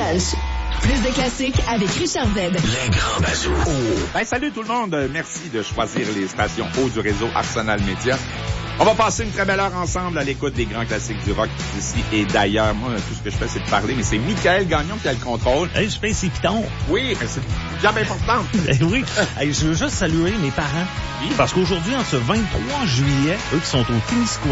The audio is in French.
Punch. Plus de classiques avec Richard Z. Les grands bazous. Ben, salut tout le monde. Merci de choisir les stations haut du réseau Arsenal Média. On va passer une très belle heure ensemble à l'écoute des grands classiques du rock ici et d'ailleurs. Moi, tout ce que je fais, c'est de parler, mais c'est Michael Gagnon qui a le contrôle. Hey, je fais ses pitons. Oui, mais c'est jamais important. Ben oui. Hey, je veux juste saluer mes parents. Oui. Parce qu'aujourd'hui, en ce 23 juillet, eux qui sont au Témiscouata,